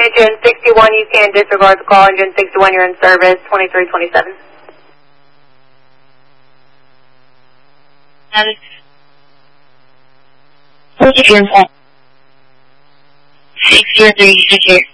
Engine 61, you can disregard the call. Engine 61, you're in service, 2327. Hold your 603, secure.